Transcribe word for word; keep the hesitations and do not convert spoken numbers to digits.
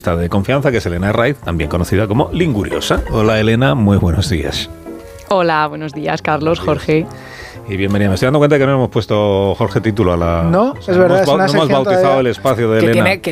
De confianza, que es Elena Herraiz, también conocida como Linguriosa. Hola Elena, muy buenos días. Hola, buenos días Carlos, buenos días. Jorge. Y bienvenida. Me estoy dando cuenta de que no hemos puesto, Jorge, título a la... No, o sea, es verdad, hemos, es una no hemos bautizado todavía... el espacio de que Elena. Tiene, que